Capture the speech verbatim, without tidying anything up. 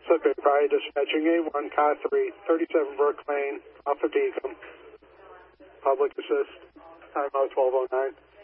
Subject by dispatching A one, car three, thirty-seven Brook Lane, off of Deacon. Public assist, time out twelve oh nine.